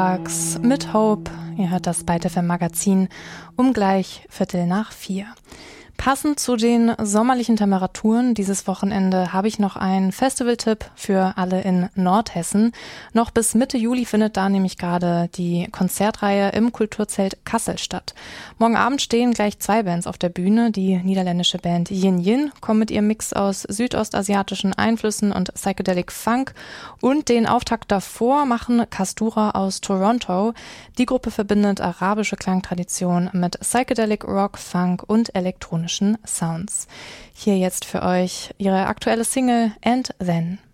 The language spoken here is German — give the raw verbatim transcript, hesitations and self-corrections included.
Mit Hope. Ihr hört das Byte F M Magazin um gleich Viertel nach vier. Passend zu den sommerlichen Temperaturen dieses Wochenende habe ich noch einen Festivaltipp für alle in Nordhessen. Noch bis Mitte Juli findet da nämlich gerade die Konzertreihe im Kulturzelt Kassel statt. Morgen Abend stehen gleich zwei Bands auf der Bühne. Die niederländische Band Yin Yin kommt mit ihrem Mix aus südostasiatischen Einflüssen und Psychedelic Funk. Und den Auftakt davor machen Castura aus Toronto. Die Gruppe verbindet arabische Klangtradition mit Psychedelic Rock, Funk und elektronischen Sounds. Hier jetzt für euch ihre aktuelle Single And Then.